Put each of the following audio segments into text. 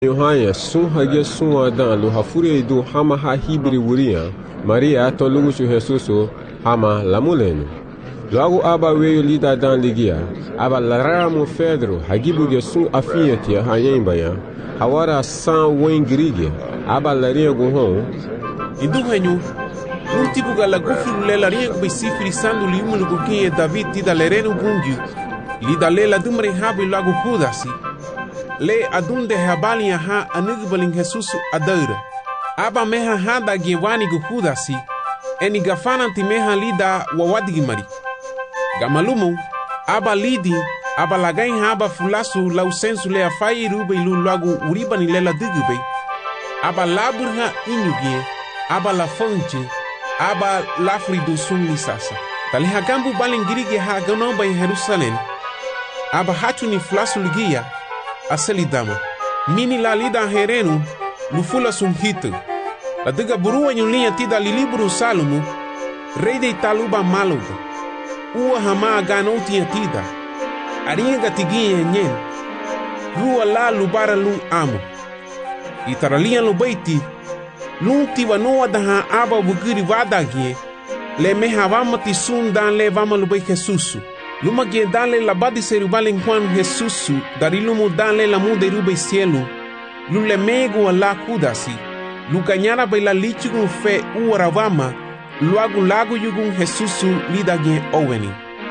Yohaya sun hage sun wadan lo hafure do hama ha hibri wuriya Maria to lugusu Jesuso hama lamuleno. Logo aba weyo lida dan ligia aba laramo Pedro hagibu ge sun afiyati hayemba ya hawara san wengirige aba laria go hon Idu hanyu tipo gala gufu lela ria be sifri sandu liumu go kin David ti da lereno bungu li da lela dumre habi lago kudasi le adunde habali ha anugbalin Jesus adaira aba meha hada gewani go kudasi eni gafana ti meha lida wawadi mari gamalumo aba lidi aba lagain haba fulasu lau sensu le afai rube lu lago uribani lela digube aba laburha inyugie aba la fonte aba lafri do sunni sasa tali hagambu balingirige ha ganomba in Jerusalem aba hatu ni flasu ligia asali dama mini la lida herenu lufula sumhito la diga burua nyulia tida liliburu Salomo rei de taluba maluga ua hama ganoti tida aringa tigia nyen rua la lubara lu amo itaralia lu baiti Lunti wanoa daha aba bugiri wadagie le meha vama ti sun dan le vama lube Jesusu luma gie dan le labadi serubalen Juan Jesusu dari lumu dan le lamu de rube cielo lule mego ala kudasi lukanyara baila lichugun fe uara vama luagu lagu yugun Jesusu lidagie oweni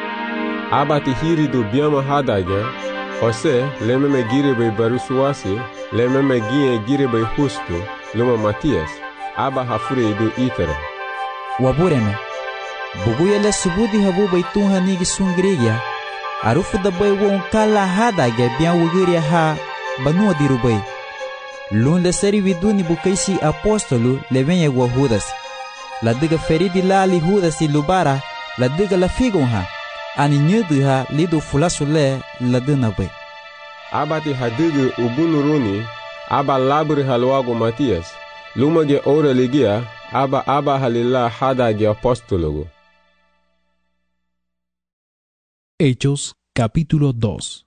aba ti hiri do biama hadagia Jose le meme gire be barusuasi le meme gire be Justo luma Matias aba hafure do itere wabureme buguyele subudi habu baitun hanigi sungriya arufu da bay won kala hada ge bian wugiria ha banu dirubay lun le seri viduni bukaisi apostolo le venye wa Judas la diga feridi lali Judas lubara la diga la figon ha ani nyudu ha lido fulasule la dina bay aba ti hadige ubunuruni aba labri halwago Matias lumage ora ligia aba halila hadage apostologo. Hechos capítulo 2.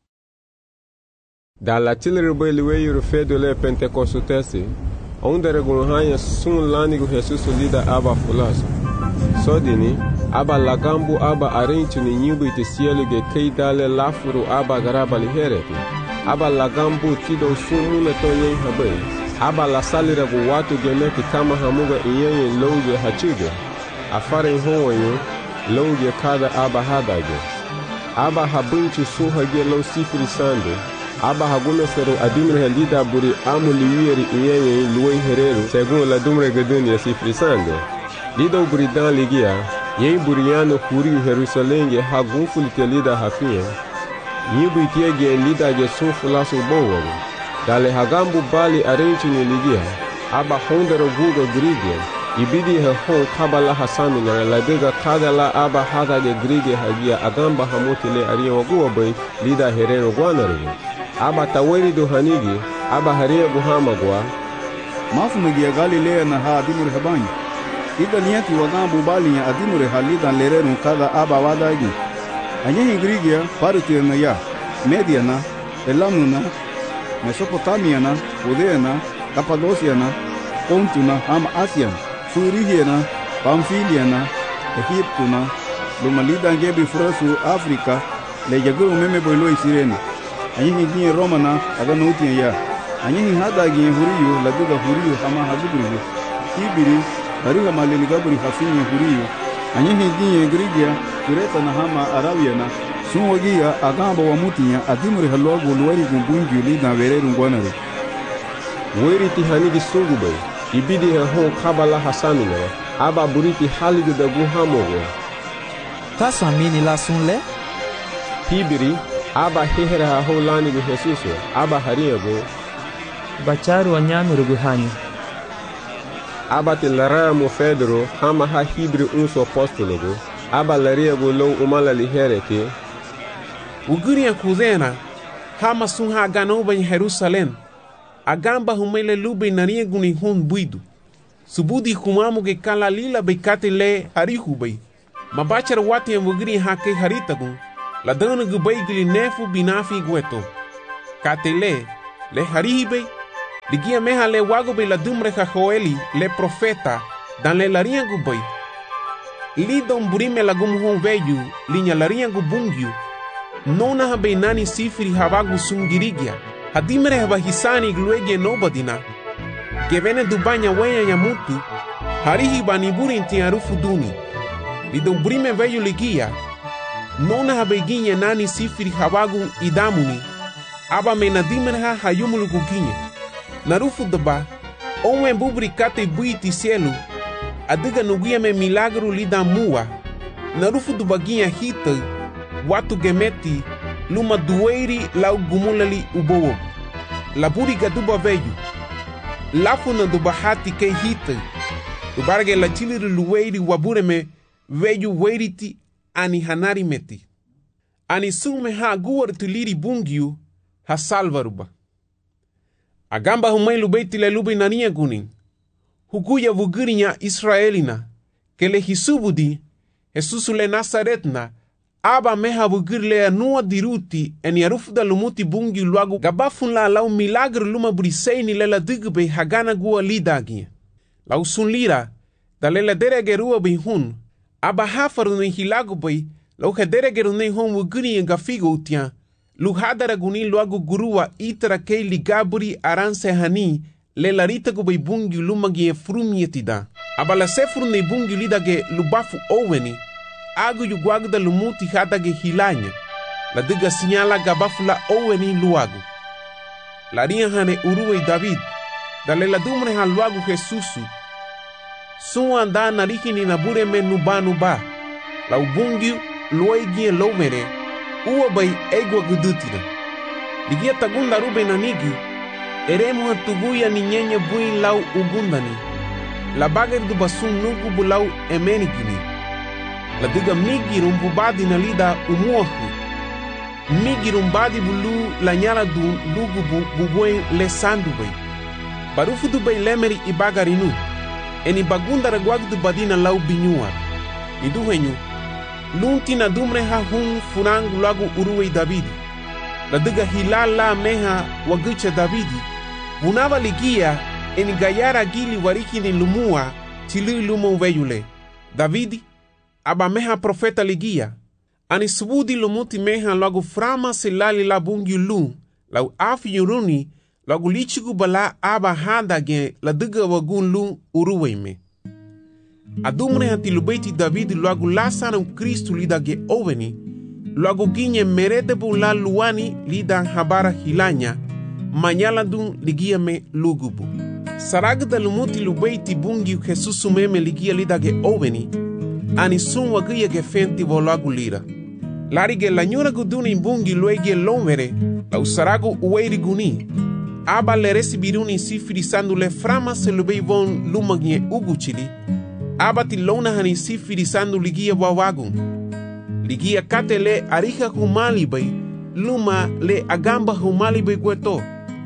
Da la tilrebe liwe fedo le pentecostesi onde regunhanya sun lanigo Jesus lida aba fulaso sodini aba lagambu aba arenti ni nyumba itesielo ge keidale lafuru aba garaba liherete aba lagambu tido sumuna to yen habai aba la salira go watu gemeki kama hamuga iyenye loge hachiga afare hoyo loge kada aba hadage aba habunchi suhage lo sifri sande aba hagume sero adumre halida buri amuli wieri iyenye luwe herero segun la dumre gaduni ya sifri sande lido buri dan ligia yen buriano kuri Jerusalem ye hagun fulite lida hafia Nyibu itiege lida je sunfulasu bowo dale hagambu bali arenti ni ligia aba hondero guga grige ibidi he hon kabala hasami na labega kadala aba hada ge grige hagia agamba hamutile ariyo guwa bay lida hereno gwanarige aba taweri do hanigi aba hariya guhama gwa mafunugia Galilea na ha adimure habani ida niati wagambu bali ya adimure halida lereno kada aba wadagi Anyehi Grigia, Paritiana ya, Mediana, Elamuna, Mesopotamiana, Judeana, Cappadociana, Pontuna, Ham Asian, Surigiana, Pamphiliana, Egiptuna, Lumalida Gebi Frasu, Africa, Le Yaguru Meme Boiloi Sirene, Anyehi Romana, Aganutia ya, Anyehi Hadagi Huriyu, Laduga Huriyu, Hama Hazubri, Ibiri, Hariha Maligabri Hafini Huriyu, Anyehi Grigia, Kureta na hama Arabiana, sunwagia agamba wa mutinya adimure halwago luwari gumbungi lida vereru ngwanare. Weri ti hanigi sungube, ibidi he hon kabala hasamina, aba buriti haligu da guhamogo. Kaso amini la sunle? Hibiri, aba hehera ha ho lanigu Jesuso, aba hariyago. Bacharu anyamiru guhanyu. Aba ti laramo Pedro, hama ha hibri unso apostologo. Aba laria golo umala liherete uguria kudena hama sun ha ganoba in Jerusalem agamba humele lube naria guni hun buidu subudi kumamu ge kala lila bekate le harihu bay mabachar wati mugri ha ke haritagun la dana gubay gili nefu binafi gweto katele le harihi bay Ligia meha le wago be la dumre ha Joeli le profeta dan le laria gu bai. Li don burime la gum hon veju linya laria gu bungyu. Nona ha be nani sifiri hawagu sungirigia. Hadimre ha hisani gluegie nobadina. Gevene dubanya wenya yamutu. Harihi baniburi inti arufu duni. Li don burime veju ligia. Nona ha be ginye nani sifiri hawagu idamuni. Aba me nadimre ha hayumulu guginye. Narufu daba, onwe bubri kate buiti cielo, adiga nuguia me milagro lida mua. Narufu dubaguinha hita, watu gemeti, luma dueiri lau gumulali ubowo. Laburi gaduba veju, lafu na dubahati ke hita, dubarge la chiliri lueiri wabureme veju weiriti ani hanari meti. Ani sume ha guar tuliri bungiu ha salvaruba. Agamba humai lubeiti le lube nania gunin. Huguya vugurinya Israelina. Que le hisubudi, Jesus le Nazaretna. Aba meha vugur le anua diruti. Eni arufuda lumuti bungi luagu. Gabafun la lau milagre luma briseini le la digbe hagana gua lidagi. Lau sun lira. Da le la deregerua bihun. Aba hafaru ne hilagu bai. Lau hederegeru ne hon vuguri gafigo utia. Luhadara guni luagu gurua itara kei ligaburi aranse hani le larita gubay bungi lumagi frumietida. Abala sefru ne bungi lidage lubafu oweni agu yuguagda lumuti hadage hilanya. La diga sinyala gabafu la oweni luagu. La ria hane uruwe David da le la dumre han luagu Jesusu. Sua anda narihini nabure me nuba. La ubungi luegi lovere. Ua bai egua gudutina. Ligia tagunda rube nanigi. Eremu hatuguya ni nyenye bui lau ugundani. La bager du basun nuku bulau emenigini. La diga migi rumbubadi na lida umuahu. Migi rumbadi bulu la nyala du lugu bubuen le sandu bai. Barufu du bai lemeri ibagarinu. Eni bagunda reguag du badina lau binyua. Idu henyu. Lunti na dumre ha hun furangu lagu uruwe Davidi. La diga hilala meha wagucha Davidi. Unava ligia eni gayara gili wariki ni lumua chili lumo veyule. Davidi aba meha profeta ligia. Ani subudi lumuti meha lagu frama silali la bungi lu. Lau afi yuruni lagu lichigu bala aba handage la diga wagun lu uruwe me. Adumre hati lubeiti David luagu lasana Kristu lidage oveni, luagu ginye merete bu la luani lidan habara hilanya, manyala dun ligia me lugubu. Saragda lumuti lubeiti bungi Jesusu meme ligia lidage oveni, ani sun wagia gefenti volagu lira. Larige la nyura guduni bungi luege lomvere, la usaragu uweiri guni. Aba le resibiruni sifiri sandu le frama se lubei von lumagne uguchili, abati lona hani sifiri sandu ligia wawagun. Ligia kate le arika humali bay, luma le agamba humali bay gueto.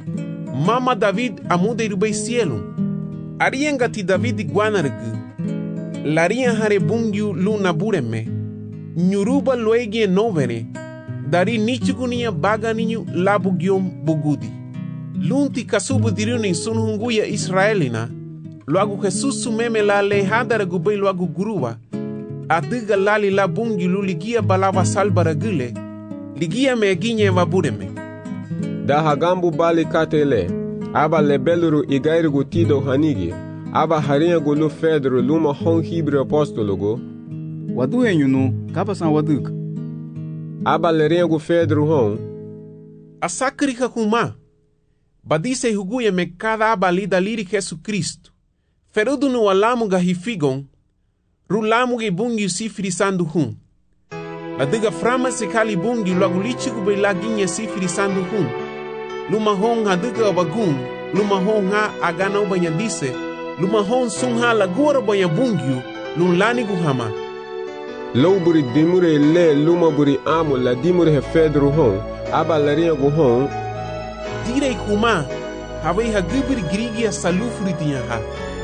Mama David amude rubay cielo. Ariengati David guanargu. Laria hare bungyu luna bureme. Nyuruba luegie novere. Dari nichugunia baga ninyu labugiom bugudi. Lunti kasubu diruni sunhunguya Israelina. Luagu Jesusu meme la lehadara gubay luagu gurua. Adiga lali la bungi lu ligia balava salbara gule. Ligia me ginye wabureme. Da hagambu bali katele. Aba lebeluru igairigu tido hanigi. Aba harinha gulu fedro luma hon hibre apostologo. Wadu enyunu kapasan waduk. Aba lerinha fedro hon. Asakrika huma. Badise huguya me cada aba lida liri Jesu Cristo. Ferudu no alamu ga hifigon. Rulamu ge bungi sifiri sandu hun. La diga frama se kali bungi logo lichigu be laginha sifiri sandu hun. Luma hon hadiga bagun. Luma hon ha agana ubanya dise. Luma hon sun ha lagura banya bungiu. Lun lani guhama. Louburi dimure le luma buri amu la dimure he fedro hon. Aba larinha gu hon. Direi kuma. Havei hagibiri grigia salufuri tinha ha.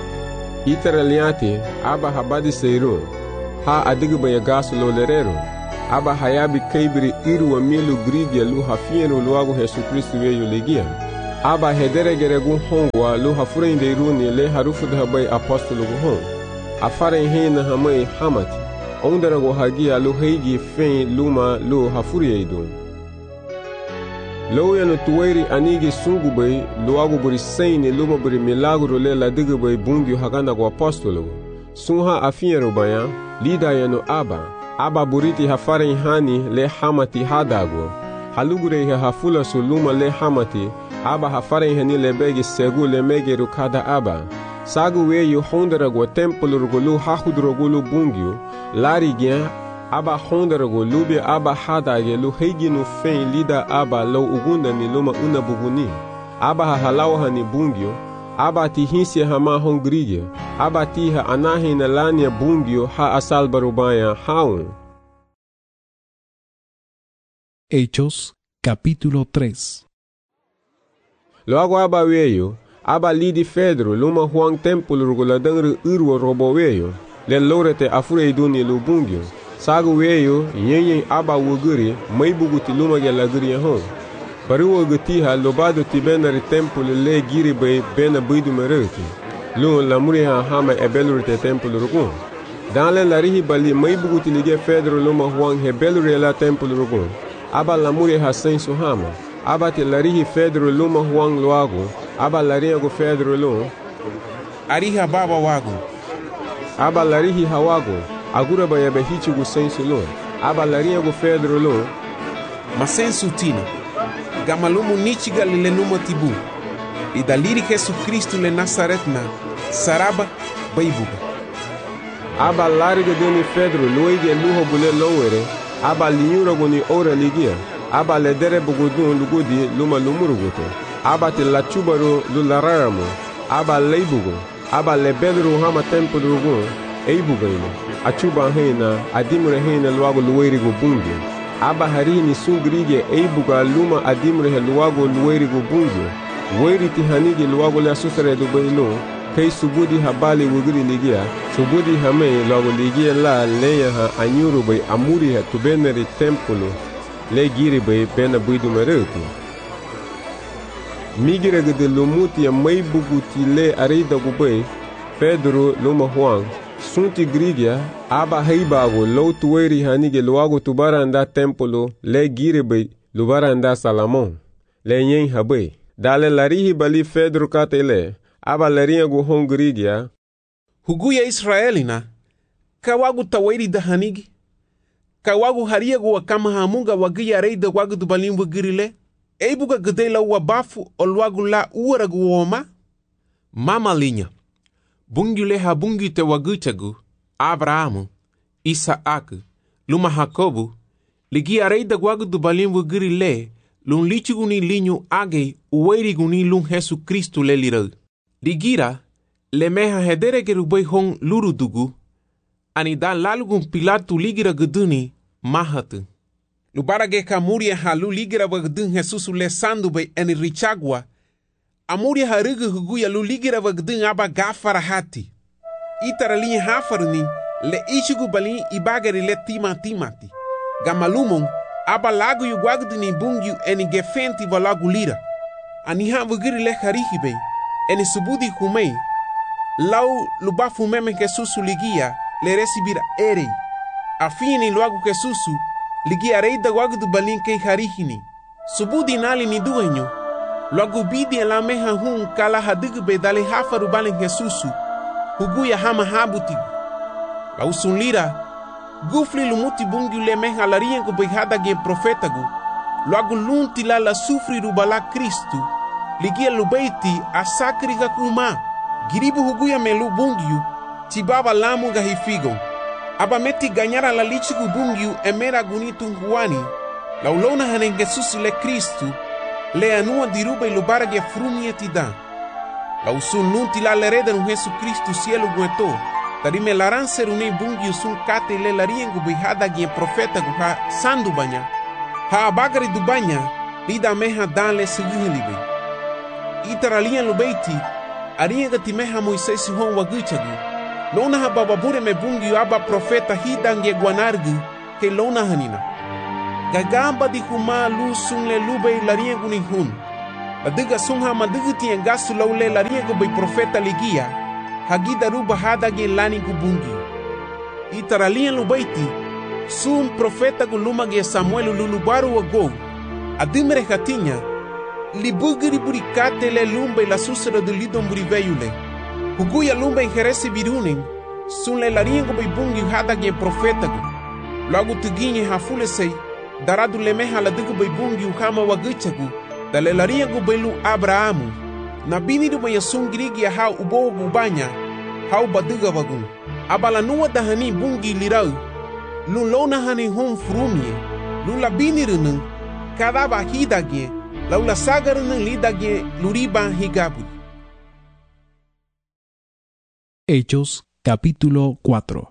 Itara liati, aba habadi seiru. Ha adigu banya gasu lo lerero. Aba hayabi kaibiri iru wa milu grigia lu hafienu luagu Jesu Kristu weyu ligia. aba hederegere gu hongwa lu hafurende runi le harufu da bay apostolo gu hon afare hina hamay hamati ondara go hagia lu heigi fen luma lu hafuriedun lo yano tuweri anigi sungu bay lu agu buri saini luma buri milagro le la diga bay bungi hagana go apostolo sunha afiero baya lida yano aba buriti hafare hani le hamati hadago halugure hafula suluma le hamati aba hafare hani le begi segu le mege rukada aba sagu weyu hondara go templo rugulu hahudrogulu bungyu lari gya aba hondara go lubi aba hadage lu heiginu fen lida aba lo ugunda ni luma una buguni aba halaw hani bungyu aba tihinsi hama hongrige aba tiha anahi na lania bungyu ha asal barubaya haun. Hechos capítulo 3. Logo aba weyo aba lidi Pedro luma huang templo rugula dangru urwo robo weyo le lorete afure iduni lu bungyo sagu weyo yenyen aba wuguri mai buguti luma gela guri hon paruwo gutiha lobado tibenari templo le giri bay bena bidu mereti lu la muriha hama ebelurite templo rugun dans le larihi bali mai buguti lige Pedro luma huang hebelure la templo rugun aba la muriha sensu hama aba te larihi Pedro luma huang luago aba lariha go Pedro lu ariha baba wago aba larihi hawago agura ba yabe hichugu sensu lu aba lariha go Pedro lu masensu tina gamalumu nichiga lile numa tibu idaliri Yesu Kristu le Nazaretna saraba baibuga aba lariga deni Pedro luige luho bule lowere aba linyura goni ora ligia aba le dere bugudun lugudi luma lumuruguto aba te la chubaro lulararamo aba leibugo aba le bedru hama tempo rugun eibugaino achuba hena adimure hena luago luwerigo bungi aba harini sungrige eibuga luma adimure luago luwerigo bungi weri tihanigi luago la susare do bailo kay subudi habali wugiri ligia subudi hame luago ligia la leya ha anyuru bay amuri ha tubeneri tempolo le giri bay bena buidu mereti migira gede lumuti ya mai buguti le arida gubay Pedro luma huang sunti grigia aba heibago lo tuweri hanige luago tubaranda tempolo le giri bay lubaranda Salamon le nyen habay dale larihi bali Pedro katele aba laria go hongrigia huguya Israelina kawagu taweri da hanigi kawagu haria go kama hamunga wagia reida wagu dubalimbu girile eibuga gedela wabafu olwagu la uara guoma mama linha bungule ha bungite wagutagu Abrahamu Isaac luma Jacobo ligia reida wagu dubalimbu girile lun lichiguni linho age uweriguni lun Yesu Kristu le lira ligira le meha hedere gerubay hong lurudugu ani da lalgun Pilatu ligira geduni mahatu lubarage kamuria halu ligira wagdun Jesus le sandu bay eni richagwa amuria harugu huguya lu ligira wagdun aba gafara hati itara linha hafaruni le ichugu bali ibagari le timati gamalumon aba lagu yu gwagduni bungyu eni gefenti valagu lira ani ha wugiri le harihi bay eni subudi kumei lau lubafu meme Jesus ligia le recibir erei afini luagu Jesus ligia reida wagdu balinke harihini subudi nali ni duenyo luagu bidi la meha hun kala hadigu bedale hafaru balin Jesus huguya hama habuti la usunlira gufli lumuti bungu le meha lariengo behada gen profetagu luagu lunti la sufri rubala Kristu ligia lubeiti asakri kakuma giribu huguya melu bungu tibaba lamu gahifigo aba meti ganyara la lichigu bungiu emera gunitu huani la ulona hanen Jesus le Kristu le anua dirube lubarage frumie tida la usun nunti la lereda nu Yesu Kristu cielo gueto tarime laran seruni bungiu sun kate le lariengu bihada gien profeta guha sandu banya ha abagari du banya lida meha dan le seguhilibe itaralien lubeiti arienga timeha Moisés hon waguchagu lona ha bababure me bungi aba profeta hidange guanargu ke lona hanina gagamba di kuma lusun le lube lariengu ni hun Adiga sungha madiguti yang gasu laule lariego bai profeta ligia, hagida ruba hadage lani kubungi. Itaralian lubaiti, sum profeta gulumage Samuel lulubaru wago, adimre hatinya, libugiri burikate le lumbe la susera de lidon buriveyule. Huguya lumbe heresi birunin, sun le lariego bai bungi hadage profeta gu. Logo tuginye hafule sei, daradu lemeha la digu bai bungi uhama wagichagu, da le lariego bai lu Abrahamu. Na bini du bai sungirigi ya hau ubo bubanya, hau badiga wagun. Abala nuwa dahani bungi lirau, lu lona hani hon frumie, lu la bini runung, kadaba hidage, lau la saga runung lidage luriba higabu. Hechos capítulo 4.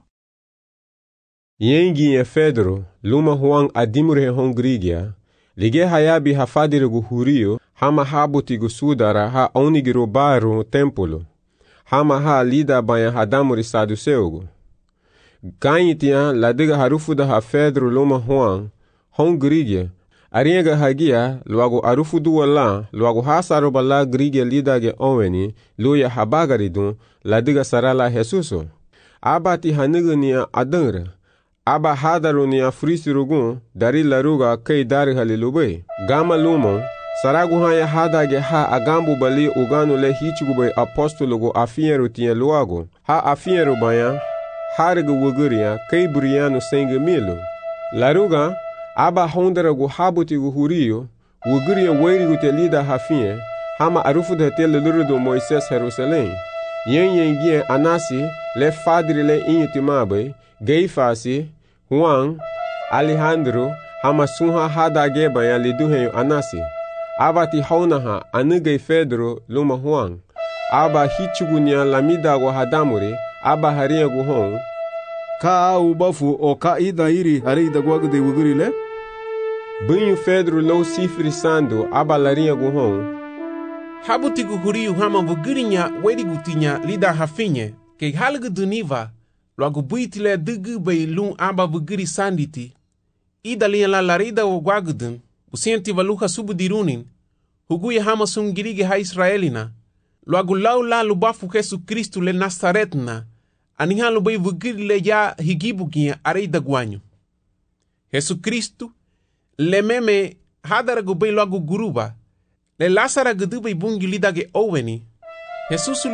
Yengi e Fedro, luma huang adimure hongrigia, lige hayabi hafadirigu hurio, hama habutigu sudara ha onigiru baru tempolo. Hama ha lida banya hadamuri saduseugu. Ganyitia ladiga harufuda ha Fedro luma huang, hongrigia, ariega hagia, luago arufudu wala, luago hasaroba la grigia lidage oweni, luya habagaridun, ladiga sarala Jesuso. Abati hanigania adangre. Aba hadarunia frisirugun, dari laruga kei dari halilubay. Gama lumo, saraguhaya hadage ha agambu bali uganu le hichigubay apostologo afieru tiye luago. Ha afieru baya, hariga wuguria kei buriano senge milu. Laruga, aba hondaragu habutigu hurio, wuguria weirigu te lida hafie, hama arufuda tele lurudu Moises Jerusalem. Yen anasi, le fadri le inyutimabay, Geifasi, Juan, Alejandro, hama sunha hadage baya liduheyo anasi. Abati haunaha anigay Fedro luma Juan. Aba hichugunya lamida wa hadamuri, aba haria guhon. Ka ubafu o ka ida iri harida gwagde wugurile? Bunyu Fedro lo sifri sando, aba laria guhon. Habutigu huriu hama wugirinya werigutinya lida hafinye, ke halgu duniva, logo buitile dugu bai lun aba wugiri sanditi, idalia la larida o guagudun, usienti valuha subudirunin, huguya hama sungirige ha Israelina, logo lau la lubafu Jesu Kristu le Nazaretna, anihan lubai wugiri le ya higibugia areida guanyo. Jesu Kristu, le meme hadaragu bai logo guruba, le Lazara gudubai bungi lidage oweni, Jesusu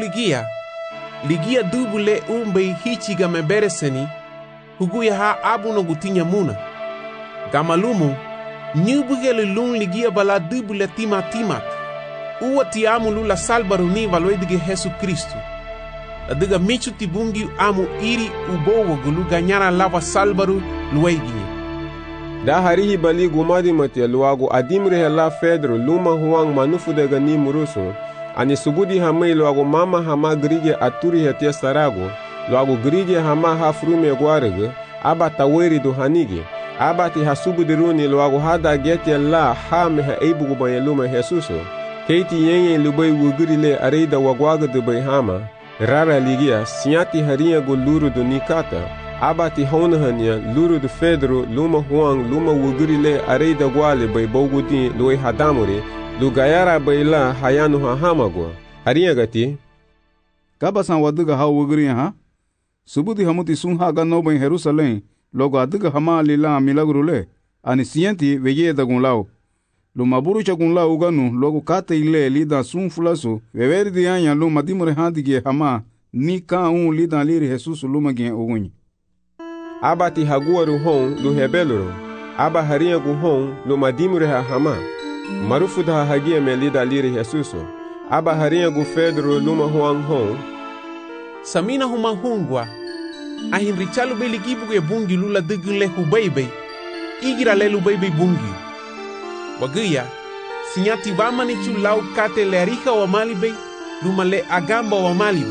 ligia dubu le umbe hichiga mebereseni, huguya ha abuno gutinya muna. Gamalumu, nyubuge le lun ligia bala dubu le timat, uwa tiamu lula salbaruni valoedige Jesu Kristu. Adiga michu tibungi amu iri ubowo gulu ganyara lava salbaru lueginye. Da harihi bali gumadi matia luago adimre la Fedro luma huang manufu de gani murusu. Ani subudi hamai luago mama hama grige aturi hetia sarago, luago grige hama hafrume guarege, aba taweri do hanige, aba ti hasubudi runi luago hada getia la hame ha eibugu banya luma Jesuso. Keiti yenye lubai wugurile areida wagwaga de bai hama, rara ligia sinyati haria go luru do nikata, aba ti honahania luru do Fedro luma huang luma wugurile areida guale bai bogudi luai hadamuri, Lugayara baila hayanu hahamago. Hariagati. Kabasan wadiga ha wugriya ha. Subudi hamuti sun haga no in Jerusalem. Logo adiga hama lila milagrule. Ani sienti veye da gunlao. Lumaburu cha gunlao uganu logo kate ile lida sun fulaso. Veveri di anya luma dimure handige hama. Ni ka lida liri Jesus luma gen ugunyi. Abati haguaru hon lu hebeluro. Aba hariagu hon luma dimure hama. Marufuda hagia melida liri Jesuso. Aba haria gu Fedro luma huang hong. Samina huma hungwa. Ahin richalu beligibu ge bungi lula digun le hubeibe. Igira le lubeibe bungi. Waguya, sinyati vamani chu lau kate le arika wa malibe, luma le agamba wa malibe.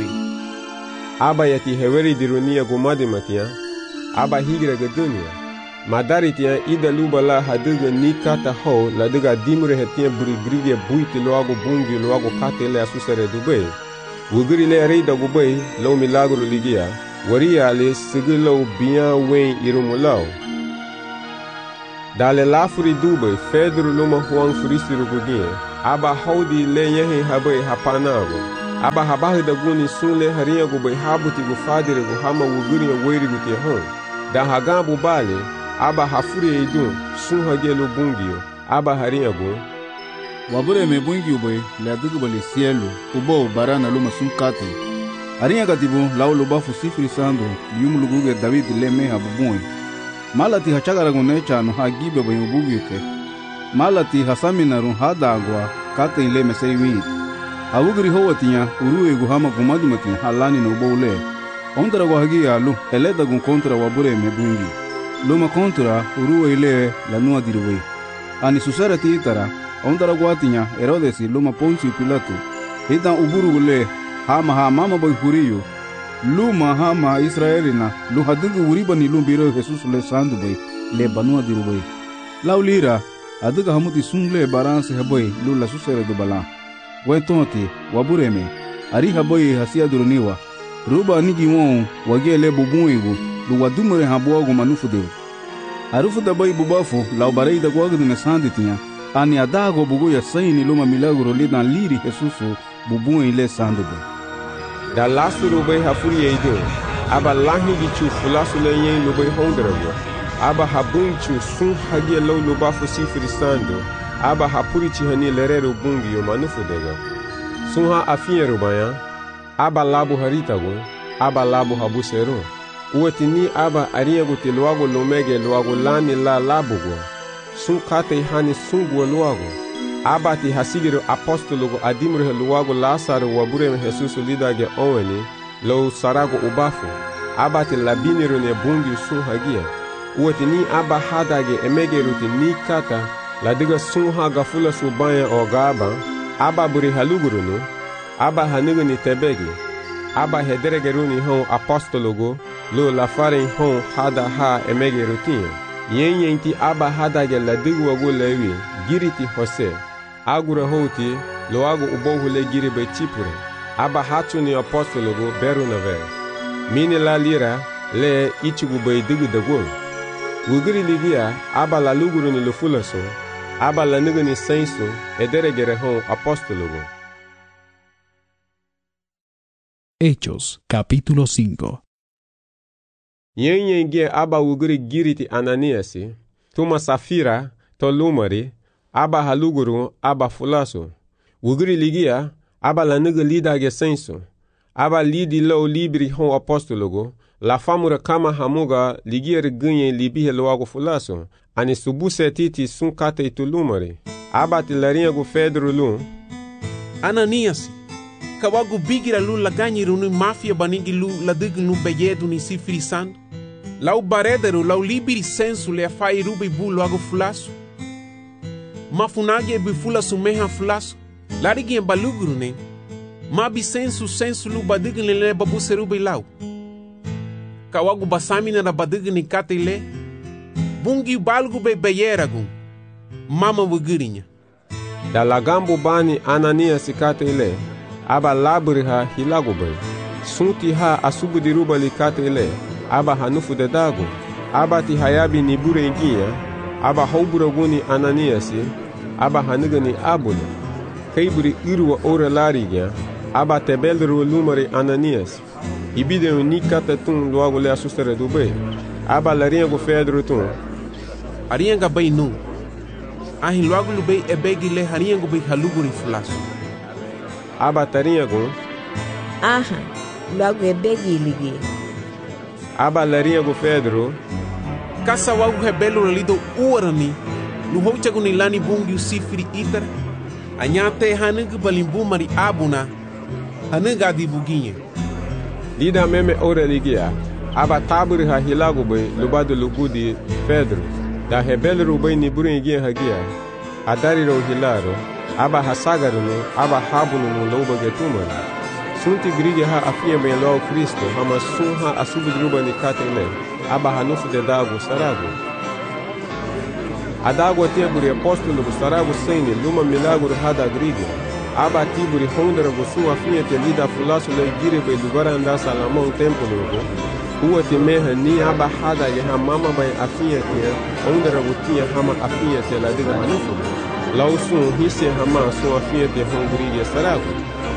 Aba yati heweri dirunia gumadi matia. Aba higira ge dunia. Madari tia ida luba la hadiga ni kata ho la diga dimure hetia burigrige buiti loago bungi loago kate le asusere dubei. Wugiri le reida gubei lo milagro ligia, waria le sigi lo bian wen irumulao. Dale lafuri dubei Fedro luma huang frisiru gugien, aba haudi le nyehe habai hapanago. Aba habahi da guni sun le harinha gu bai habuti gu fadire gu hama wuguri ya weiri gu te hon. Da hagambu bale, aba hafuri eidun sun hagelo bungio, aba harinha gu. Wabure me bungio bai le adugu bali cielo, ubo barana luma sun kate. Harinha gatibu lau luba fusifri sando, lium luguge David le meha bubui. Malati hachagara gu necha no hagibe bai ubugio te. Malati hasamina run hadagwa kate ile mesei wit. Awugri howatinha urue gu hama gumadumati halani no bole. Ondra gu hagi alu eleda gu kontra wabure me bungi. Luma kontra urue ile la nua dirwe. Ani susara titara ondra gu atinha Herodesi luma Poncio Pilato. Ita uburu gule hama mama boy huriyo. Luma hama Israelina lu hadugu uriba ni lumbiro Jesus le sandu boy le banua dirwe. Laulira aduga hamuti sungle baranse haboy lu la susara do bala. Wetonte wabureme ari haboy hasia duruniwa ruba nigi won wagele bubuingu lu wadumure habogo manufude arufu da boy bubafu la barei da gwagu ne sanditinha ani adago bugo ya saini luma milagro le dan liri Jesusu bubuin le sandude da lasu rubai hafuri eido aba lahi gichu fulasu le yen lubai hondrago aba habunchu sun hagie lo lubafu sifri sando aba hapuri chihani lerero bungi yo manufudega sunha afinha rubaya aba labu haritago aba labu habusero uwetini aba ariago te luago lomege luago lani la labugo sun kate hani sungu luago aba ti hasigiro apostologo adimre luago Lazaro wabure Jesus lidage oweni lo sarago ubafu aba ti labinero ne bungi sun hagia uwetini aba hadage emege rutini kata la diga sunha gafula subaya o gaba aba buri halugurunu aba haniguni tebegi aba hederegeruni hon apostologo lo la farin hon hada ha emege rutin yenti aba hadage la diga wago lewi giriti hose agura hoti lo ago ubohule giri be chipure aba hatuni apostologo berunave mini la lira le ichigu be diga dago wugiri ligia aba la luguruni lo fulaso aba la nigani senso ederegere hon apostologo. Hechos, capítulo 5. Yenye aba wugiri giriti Ananiasi, tuma Safira, to lumari, aba haluguru, aba fulaso. Wugiri ligia, aba la niga lidage senso, aba lidi lo libri hon apostologo, la famura kama hamuga ligiere ganye libihe loago fulaso, ani subuse titi sun kate itulumari. Aba tilarinha gu Pedro lu. Ananias, kawagu bigira lu la ganyiru ni mafia banigi lu la digi nu beyedu ni sifri sandu. Lau baredero lau libiri sensu le afai rubi bu loago fulaso. Mafunagi e bifulaso meha fulaso. Larigi e baluguru ne. Mabi sensu lu badigi le babu serubi lau. Kawagu basamina na badigi ni kate le. Bungi balgu be beyeragun. Mama wugirinya. Da lagambu bani Ananias kate ile. Aba labri ha hilago be. Sunti ha asubu diruba li kate ile. Aba hanufu de dago. Aba ti hayabi ni bure ingia. Aba hauburaguni Ananias. Aba hanigani abuna. Kaiburi irwa ora larigia. Aba tebelru lumari Ananias. Ibide ni kate tun luago le asustere dube. Aba larinha gu Pedro tun. Arianga bay nu. Ahin logo lubei ebegi le hariango bay haluguri fulaso. Aba tarinha gu. Aha, logo ebegi ligi. Aba larinha gu Pedro. Kasa wagu rebelo lido uarani. No hochagu ni lani bungi usifiri itara. Anyate hanugu balimbu mari abuna. Hanuga di buginha. Lida meme ora ligia. Aba taburi ha hilago bay lubado lugudi Pedro. Da rebelo bay ni buringia hagia. Adariro hilaro. Aba hasagaruno. Aba habuno no loba getumano. Sunti grige ha afia ben lo Cristo. Hama sun ha asubudruba ni katele. Aba hanufu de dago sarago. Adago teburi apostolo sarago sene. Luma milagro hada grige. Aba tiburi hondra gosu afia te lida fulaso le gire bay lugara anda salamon templo. Uwa te meha ni aba hada ya mama bay afia te hondra gotia hama afia te la diga hanufu. lau sun hisse hama sun afiente hongrigia sarago.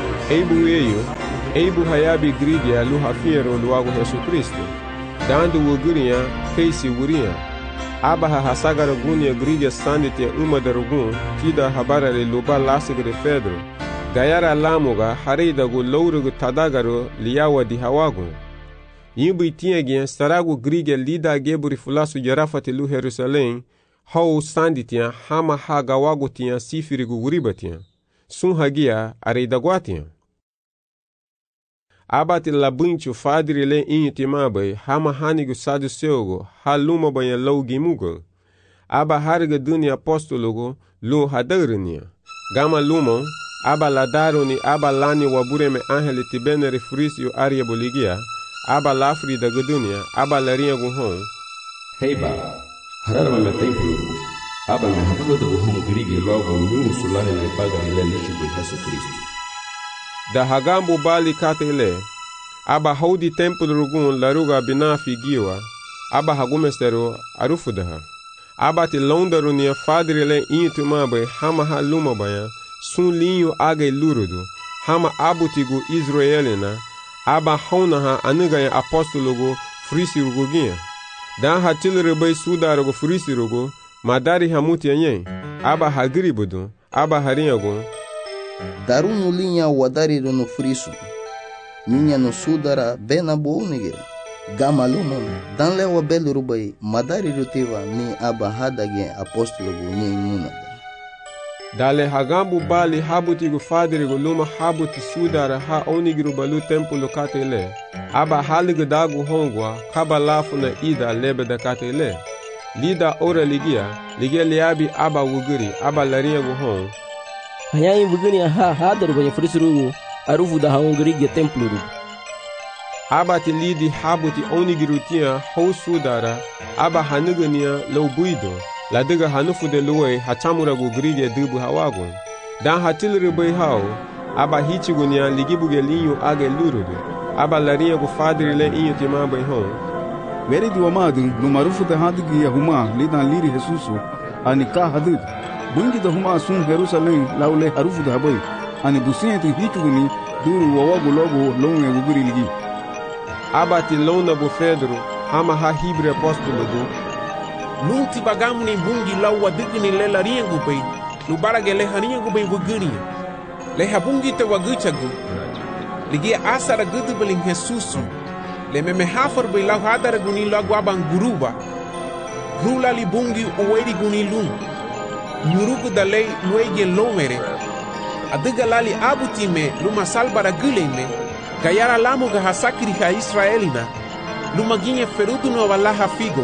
Eibu hayabi grigia lu hafiero luago Yesu Kristo. Dando wuguria keisi wuria. Aba hasagara gunia grigia sandite umadarugun kida habarare luba lasagre Pedro. Gayara lamuga haridagu lourugu tadagaru liawa di hawagu. Yimbu tiagia saragu grigia lida geburi fulasu jarafati lu Jerusalém. Hau sanditia hama hagawagu tia sifirigu wuribatia. Sun hagia areidaguatia. Abati labunchu fadri le intimabai hama hanigu saduceugo haluma banha laugimugo. Aba harga dunia apostologo lu hadarnia. Gama lumon aba ladaroni aba lani wabureme angeli tibene refrisio aria boligia. Aba lafri da gudunia aba larinha guhon. Heiba hararma me templo aba me habuga da guhon grigi logo nyunu sulane le pagani le lishi bu Yesu Kristo. Da hagambo bali katele aba haudi templo rugun laruga binafi giwa aba hagumestero arufudaha aba ti londaru nia fadrile intumabe hama haluma baya sun linho aga lurudu hama abutigu israelina aba haunaha anugaya apostologo frisirugugia dan hatilrebe sudarugo frisirugo madari hamuti yen aba hagribudu aba harinhago Darunu linha wadariru no friso. Minha no sudara bena bounigera. Gamalumon dan lewa belurubai madariru tiva ni aba hadage apostolo ni munada. Dale hagambu bali habutigu fadrigo luma habuti sudara ha onigiru balu templo katele. Aba haligu dagu hongwa kabalafu na ida lebe da katele. Lida ora ligia liabi aba wuguri aba larinha guhon. Hayain vugani ha hadaru banha frisurugu arufu da haungrigia templo. Abati lidi habuti onigirutia hou sudara aba hanugania loubuido la diga hanufu de luwe hatamuragu grigia dubu hawagun dan hatilribai hao aba hichigunia ligibuge linho aga lurudu aba larinha gu fadrile inho timabai hon Veridi wamadu no marufu da hadigi ya huma lidan liri Jesusu ani ka hadid bungi da huma sun Jerusalém laule harufu da habai ani businti hichuguni duru wawagu logo longe wuguri ligi abati lona bu Pedro hama ha hibre apostolo do Nunti bagamu ni bungi lau wadigni le larinha gubai lubarage le harinha gubai wuguri le habungi te waguchagu ligi asara gudu belin Jesusu le meme hafar bai lau hadara guni lagu aban guruba rula li bungi uweri guni lum nyurugu da lei luege lomere adiga lali abutime luma salbara guleme gayara lamu ga hasakri ha israelina luma ginye ferudu no valaha figo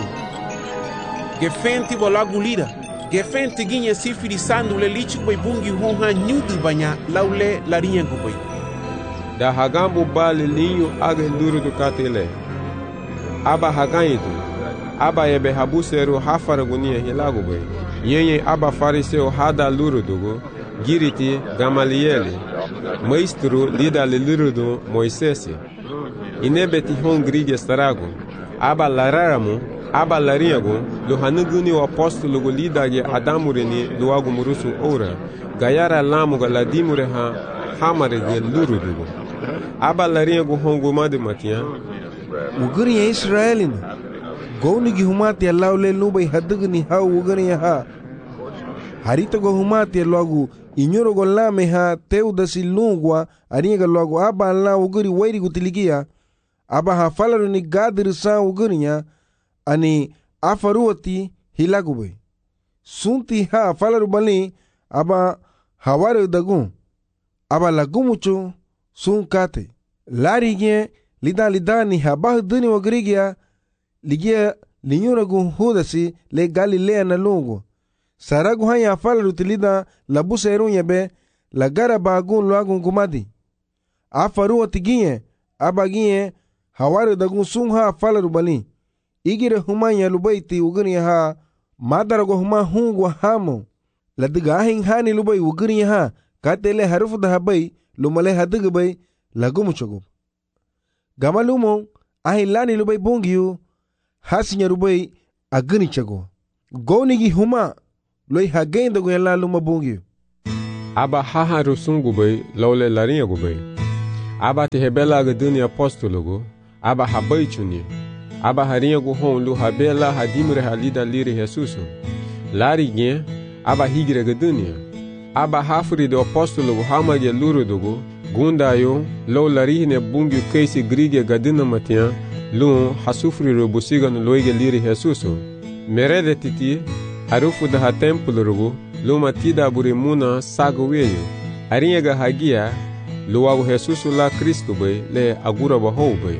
gefenti bolagu lira gefenti ginye sifiri sandu le lichi bai bungi honha nyudu banya laule larinha gubai da hagambu bali linho aga lurudu katele aba haganyidu aba ebe habuseru hafaragunia hilagubai yenye aba fariseu hada lurudugo giriti Gamalieli maestro lida le lurudu Moisés inebeti hongrigia starago aba lararamu aba larinhago lo hanuguni o apostolo lidage adamureni luagu murusu ora gayara lamuga ladimure ha hamarege lurudugo aba larinhago hongo madumatia uguriya israelina gownigi humati laule nubai hadugni ha uguriya ha harita go humati logo inyoro go lame ha teudasi lungwa aringa logo aba la uguri wairi gutiligia aba ha falaru ni gadir sa uguriya ani afaruati hilagube sunti ha falaru bali aba hawaru dagun aba lagumucho sunkate larige lidani habah duni wagrigia ligia linyuragu hudasi le Galilea na lungu saragu haya falaru tilida labusa erunya be lagara bagun luagun kumadi afaru tigie abagie hawaru dagun sunha falaru bali igire humanya lubaiti uguniya ha madarago huma hungwa hamo ladiga ahin hani lubai uguniya ha katele harufu da habai lumale hadiga bai lagumuchogo gamalumo ahin lani lubai bungiyu hasinya rubai agani chago gonigi huma loi hagenda go yala luma bungi. Aba haha rusungu bay lawle larinha go bay. Aba te hebela ga duni apostolo go. Aba habai chuni. Aba harinha go hon lu habela hadimre halida liri Jesus. Lari gen aba higre ga dunia. Aba hafuri do apostolo go hamage luru dogo. Gunda yo law larihne bungi keisi grige gadina matia. Lu hasufri robusiga no loige liri Jesus. Merede titi harufu da templo rugo. Luma tida burimuna sago weyo. Arinha hagia luago Jesus la Cristo bay le agura baho bay.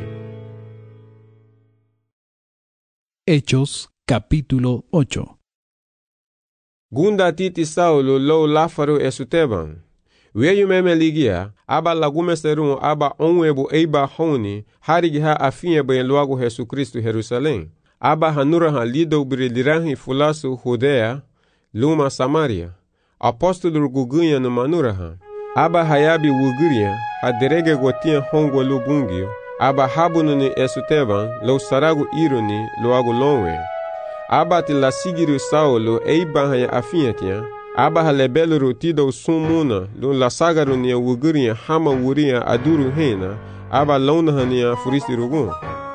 Hechos capítulo 8. Gunda titi Saulo lo lafaro esuteban. Weyu meme ligia aba lagume serun aba onwebo eiba honi harigi ha afinye bay luago Jesus Cristo Jerusalém. Aba hanura ha lido brilirahi fulasu Judea luma Samaria. Apóstolo gugunha no manuraha. Aba hayabi wuguria haderege gotia hongo lubungio. Aba habunu ni esuteban lo saragu ironi lo agu lonwe. Aba ti la sigiru Saulo eiba haya afinyetia. Aba halebelo rotido sumuna lo la sagaru ni wuguria hama wuria aduru hena. Aba lona hania furisti rugun.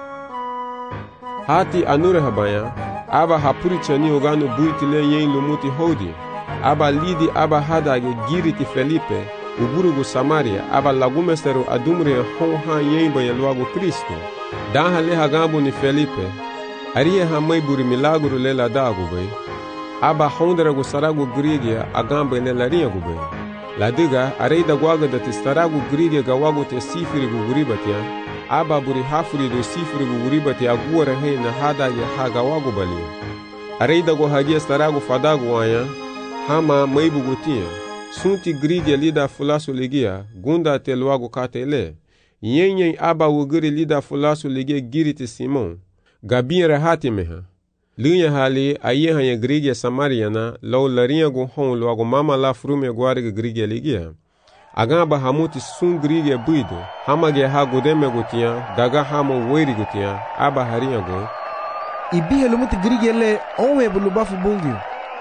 Hati anure habaya. Aba hapuri chani ogano buitile yen lumuti hodi. Aba lidi aba hadage giriti Felipe. Uburugu Samaria aba lagumesteru adumre honha yemba yaluago Cristo. Dan hale hagambo ni Felipe. Aria hamai buri milagro lela dago bay. Aba honderago sarago grigia agamba lela riago bay. Ladiga areida guaga da testarago grigia gawago te sifiri guguribatia. Aba buri hafuri do sifiri guguribati aguara he na hadage hagawago bali. Areida go hagia starago fadago aya. Hama maibugutia. Sunti grigia lida fulasu ligia, gunda te luago katele. Yenyen aba wuguri lida fulasu ligia giriti Simon. Gabin rahati meha. Lunya hali ayeha ya grigia Samariana, lau larinha go hon luago mama la frume guariga grigia ligia. Agamba hamuti sun grigia buido, hamage ha godeme gutia, daga hamo weri gutia, aba harinha go. Ibihe lumuti grigia le onwe bulubafu bungi.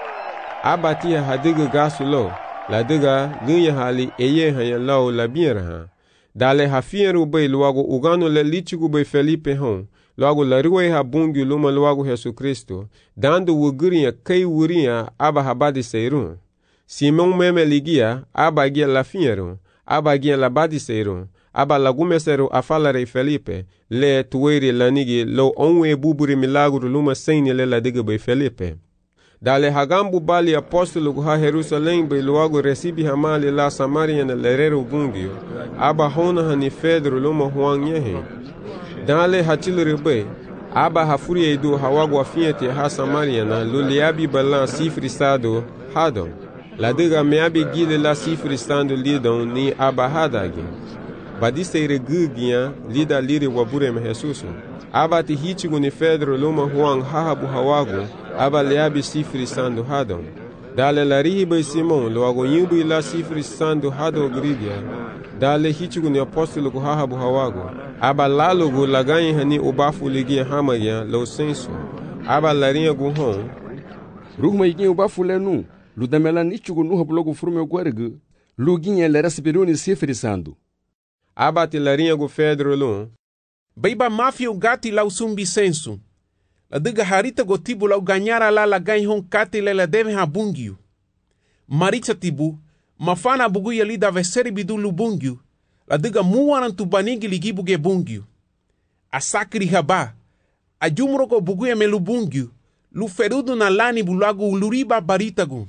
Aba tia hadiga gasu lo. La diga lunya hali eye hanya lao la bieraha. Dale hafieru bay luago ugano le lichigu bay Felipe hon. Luago la ruwe ha bungi luma luago Jesus Cristo. Dando wuguria kei wuria aba habadi seirun. Simon meme ligia aba gia la fieru. Aba gia la badi seirun. Aba lagume seru afalare Felipe. Le tuweri lanigi lo onwe buburi milagro luma seini le la diga bay Felipe. Dale hagambu bali apostolo ha Jerusalém bay luago recibi hamali la Samaria na lerero bungio. Aba hona hani Pedro luma huang yehe. Dale hatilere bay. Aba hafuri edu hawago afiete ha Samaria na luliabi balan sifri sado hadon. La diga meabi gile la sifri stando lidon ni aba hadagi. Badiste ire gugia lida liri wabure me Jesus. Aba ti hitigo ni Pedro luma huang hahabu hawago. Aba leabi sifri sando hadon. Dale la rihiba Simon luago yimbu ila sifri sando hado grigia. Dale hitigo ni apostolo go hahabu hawago. Aba lalogo laganyi hani ubafu ligia hamaya lo senso. Aba larinha go hon. Rugma igi ubafu lenu. Ludamela nichugo nuha blogo frume guergu. Luginha lera sibiruni sifri sando. Aba ti larinha go Pedro lum. Baiba mafia o gati lau sumbi senso. La diga harita go tibu lau ganyara la ganyi hon kati lela deve ha bungio. Maritza tibu, mafana bugu ya lida veseri bidu lu bungio. La diga muanan tu banigi ligibu ge bungio. Asakri haba, a jumro go bugu ya melu bungio. Lu ferudu na lani bulago uluriba baritagu.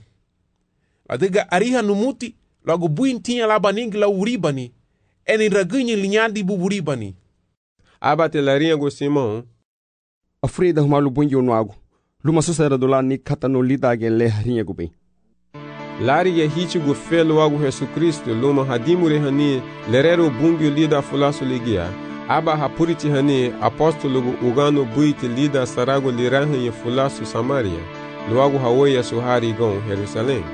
La diga ariha numuti, lago buintinya la banigi la uribani. Eni ragunyi linyadi buburibani. Aba te larinha go Simon. Afrida humalu bungi onuago. Luma susera do lani kata no lidage le harinha go bem. Lari ya hiti go felo ago Jesus Cristo luma hadimure hani lerero bungi lida fulasu ligia. Aba hapuriti hani apostolo go ugano buiti lida sarago lirahan ya fulasu Samaria. Luago hawoya suhari gon Jerusalém.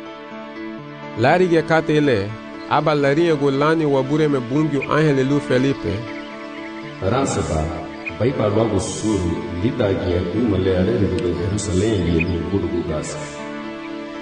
Lari ya kate ele. Aba larinha go lani wabure me bungi angele lu Felipe. Ransaba, baipa logo suru, lidagi uma learene do Jerusalém e do Burgo Gás.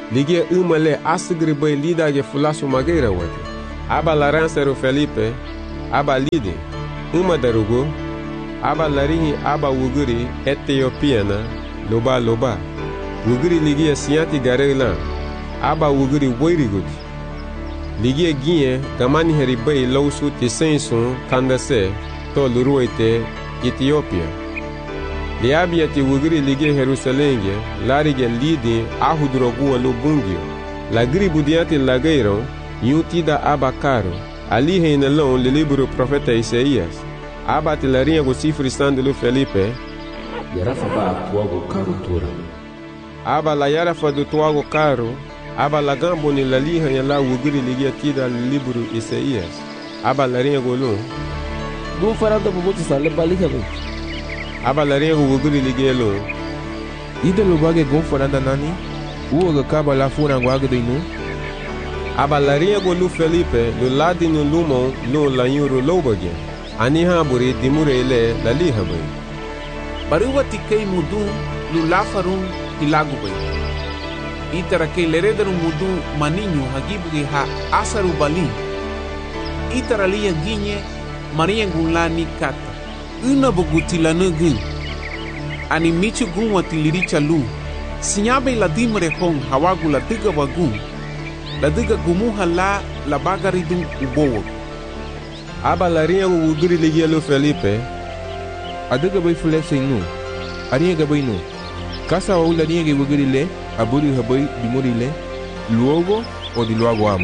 ligia umale asgri bay lidage fulasu mageira wate. Aba laranseru Felipe, aba lidi, darugo, aba larihi aba wuguri Etiopiana, loba. Wuguri ligia sianti garela, aba wuguri wairiguti. Ligia ginye gamani heribay lausu tisensun kandase, to luruete Ethiopia. Liabia ti wuguri ligia Jerusalenge, larige lidi ahudrogu lubungio. Lagri budiati lageiro, yutida aba caro. Ali reinalão le livro profeta Isaías. Aba tilarinha go cifre sandelo Felipe. Yarafa ba tuago caro tura. Aba la yarafa do tuago caro. Aba la gambo ni la liha ya la wugiri ligia tida le livro Isaías. Aba la rinha go lum. Dum faranda bubuti sa le baliha go. Aba la rinha go wugiri ligia lum. Ida lo bage gon faranda nani? Uoga kaba la fura go agdo inu. Aba la rinha go lu Felipe lo ladi no lumon lo la yuro lobage. Ani haburi dimure ile la liha bay. Baruwa tikei mudum lu lafarum ilago bay. Itara kei lerederu mudum maninho hagibuge ha asaru bali. Itara liya ginye maria gulani kata. Una bogutila nugu. Ani michu gun watiliricha lu. Sinyabe la dimre hong hawagu la diga wagun. La diga gumuha la bagaridum ubowo. Aba la rinha go wugiri ligia lo Felipe. Adiga bay fulese inu. Arinha gabay nu. Kasa wa ula rinha ge wugiri le. Aburi habay dimuri le. Luogo o di luogo ama.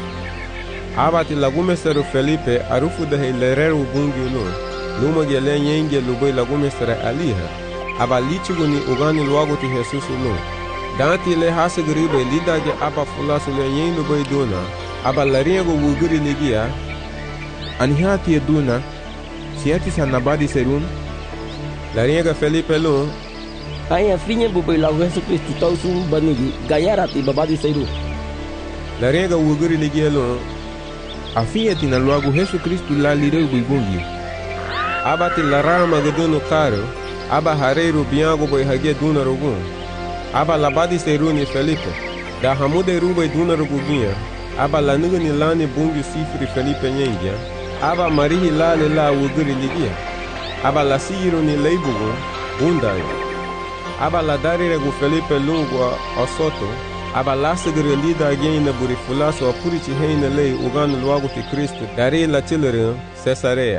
Aba ti lagume seru Felipe arufu da he lereru bungi lo. Luma ge le nyenge lubay lagume sera aliha. Aba lichigo ni ugani luogo ti Jesus lo. Danti le hasa garibe lidage aba fulasu le nyen lubay dona. Aba la rinha go wugiri ligia. Anihati eduna, siati sanabadi serun. Larinha Felipe lo. Aya finha bubai la Jesus Cristo tausun banigi gayarati babadi seru. Larinha wuguri ligia lo. Afinha tina luago Jesus Cristo la lireu buibungi. Aba ti larama gaduno caro. Aba hareiro biango boi hagia duna rogun. Aba labadi seru ni Felipe. Da hamude rubai duna roguginha. Aba la nugani lani bungi sifri Felipe nyengia. Aba marihi lale la wuguri ligia. Aba la siro ni leibugo bundayo. Aba la darire gu Felipe lungo osoto. Aba la segre lida agena buri fulaso apurichi heina lei ugano luago ti Cristo. Dari la chilere Cesarea.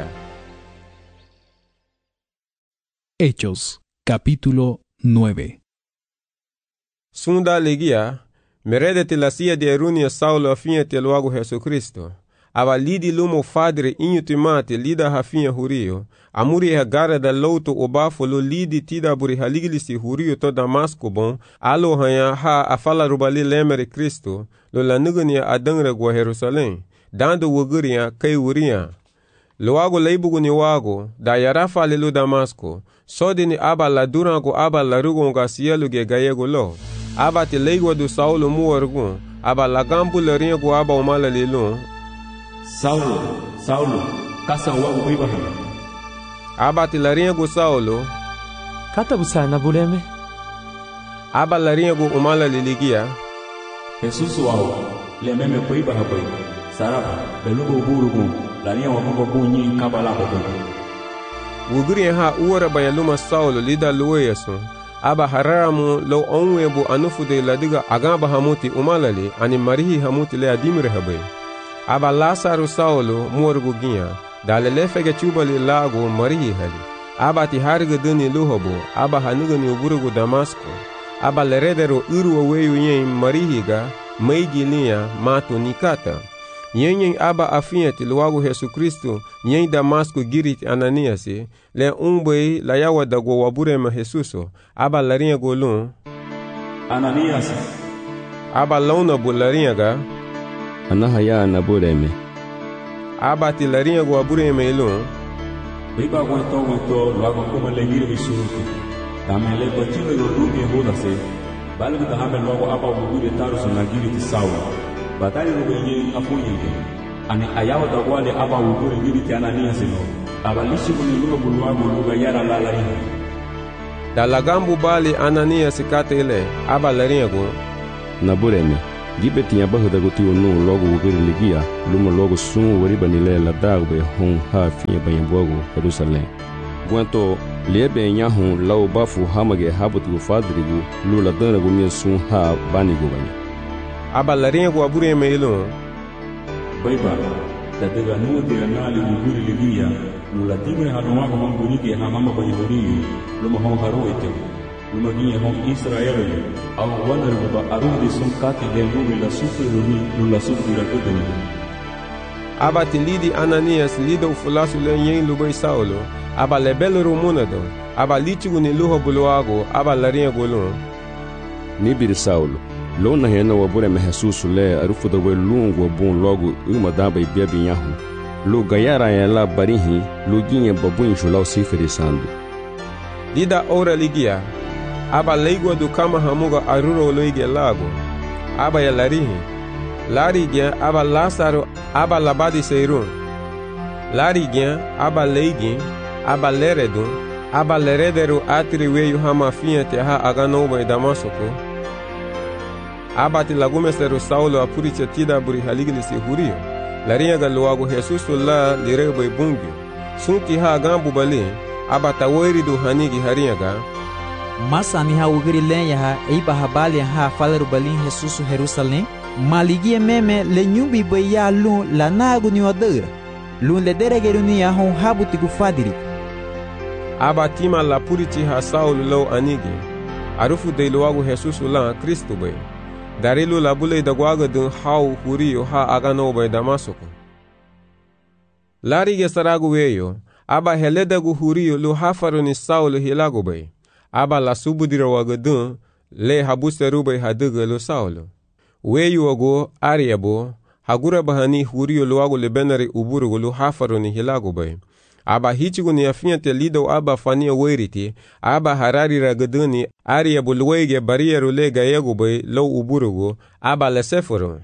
Hechos, capítulo 9. Sunda ligia, meredete la sia de erunia Saulo afinha te luago Jesucristo. Aba lidi lumo fadre inhutimate lida hafinha hurio. Amuri gara da louto obafo lo lidi tida buri haligilisi hurio to Damasco bon. Alo hanya ha afala rubali lemere Cristo. Lo la nugania adangre gwa Jerusalém. Dando wuguria kai uria. Loago leibugu ni wago. Da yarafa lelo Damasco. Sodini aba la durango aba la rugonga sielu ge gayego lo. Aba te leigwa do Saulo muargun. Aba la gambu le ringo aba umala lelo. Saulo, kasa wago bibaha. Aba ti larinha go Saulo. Kata busana buleme. Aba larinha go umala liligia. Jesus wao, le meme bibaha boy. Saraba, belugo burugu, larinha wago bunyi kabala bogo. Wuguri ha uora bayaluma Saulo lida lueyasu. Aba haramu lo onwebo anufu de ladiga agamba hamuti umalali ani marihi hamuti le adimire habe. Aba Lázaro Saulo morgo ginha, dalele fege chubali lago marihi hali. Aba ti harga duni luhobo, aba hanugani uburugo Damasco. Aba leredero uru weyu yen marihiga, meigi linha mato nikata. Yen aba afinha ti luago Jesus Cristo, yen Damasco girit Ananiasi, le umbei la yawa dago waburema Jesuso. Aba larinha golun. Ananias. Aba launa bularinha ga. Anahaya na bureme. Aba ti larinha go abureme ilun. Biba gwento luago como le gire bisuruki. Tamele bachilo yo rumi hoda se. Balgu da hame luago aba wugure tarusu na gire ti Saulo. Batali rubenye afunyenge. Ani ayawa da wale aba wugure gire ti Ananias no. Aba lishi kuni luago luago luga yara lalarinha. Da lagambu bali Ananias kate ile aba larinha go. na bureme gibe tinha barra da goti no logo o ligia luma logo sum o riba nile la dagbe hon ha finha banhambogo Jerusalém quanto lebe nya hon lau bafu hamage habutu fadrigo lula dana go mia sum ha banigo bani abalarinha go bureme ilo baiba da daga no de anali o ligia lula timre ha no go mambuni ke ha mama banhambogo luma hon haroite luma ginha hon Israel ao wandar ba arudi sum kati de lula sufre lula sufre rakudani abati lidi Ananias lido fulasu lenyen lubai Saulo aba lebelo rumunado aba litigu ni luho buluago aba larinha golon ni bir Saulo lo na hena wa bure me Jesus le arufu do lungo bom logo uma daba e bebe nyahu lo gayara ela barihi lo ginha babun julau sifere sando lida ora ligia aba leigua do kama hamuga aruro loige lago aba ya larihi larigia aba Lázaro aba labadi seirun larigia aba leigin aba leredun aba lerederu atriweyu hamafinha teha aganoba e Damasco aba ti lagumeseru Saulo apuritia tida buri haligli se hurio larinha galuago Jesus la lireba e bungi sunki ha gambu bali aba taweri do hanigi harinha Masa ni ha ugiri lenha ha eiba habali ha falaru balin Jesus Jerusalém maligia meme le nyumbi baya lun la nagu ni wadera lun le deregeru ni ya hon habuti gufadiri aba tima la puriti ha Saulo lo anigi arufu de loago Jesus la Cristo bay darilu la bule da gwaga dun hau hurio ha agano bay Damasco larige saragu weyo aba heleda gu hurio lo hafaru ni Saulo hilago bay aba la subudira wagadun le habuseru bay haduga lo Saulo weyu ogo ariabo hagura bahani hurio loago le benari uburugo lo hafaru ni hilago bay aba hichigu ni afinha te lido aba fania weriti aba harari ragaduni ariabo luege barieru le gayego bay lo uburugo aba le seforo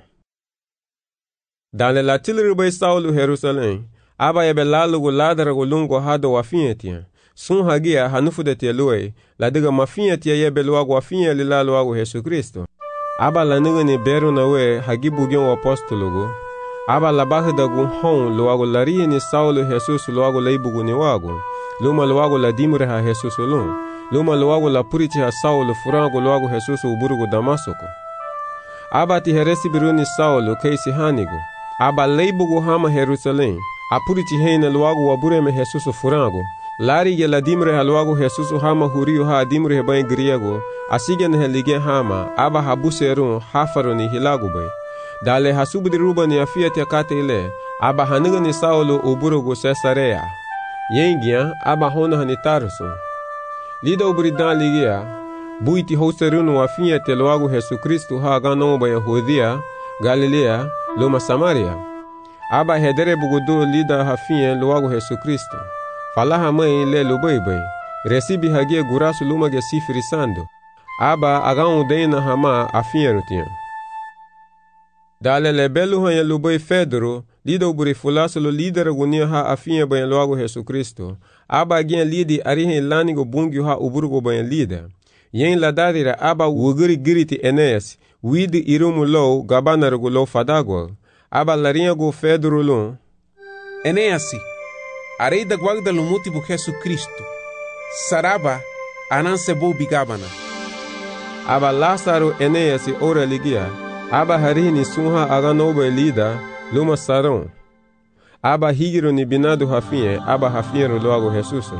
dans le latilru bay Saulo Jerusalém aba ebe lalugo ladarago lungo hado afinha tia sun hagia hanufu de te loe la diga mafinha tia yebe loago afinha li la loago Jesus Cristo aba la niga ni beru na we hagibu gen o apostologo aba la baha da gun hon loago larie ni Saulo Jesus loago leibugu ni wago luma loago la dimre ha Jesus lon luma loago la puriti ha Saulo furango loago Jesus uburugo Damasco aba ti heresi biru ni Saulo keisi hanigo aba leibugu hama Jerusalém apuriti heina loago wabureme Jesus furango larige la dimre ha loago Jesus hama hurio ha dimre he bay griego asigen he lige hama aba habuserun hafaru ni hilago bay dale hasubudi ruba ni afiate kate ile aba haniga ni Saulo uburugo Cesarea yengia aba hona ni Tarso lida uburidan ligia buiti hoserunu afiate loago Jesus Cristo ha gano bay Judea Galilea loma Samaria aba hedere bugudu lida hafien loago Jesus Cristo falaha mãe le lubaibai recibi hagia gurasu luma ge sifrisando aba agan dena hama afinherutinha dale le belu hanya lubai Pedro lida uburi fulaso lo lidera gunia ha afinha banha loago Jesus Cristo aba gen lidi arihen lanigo bungi ha uburgo banha lida yen ladadira aba wuguri giriti Enéas widi irumu low gabanargo low fadagwa aba larinha go Pedro lon Enéas arei da guarda lumuti bu Jesus Cristo saraba ananse bo bigabana aba Lázaro Enéas ora ligia aba harini sunha aganoba lida luma saron aba higiro ni binado hafinhe aba hafinheru loago Jesus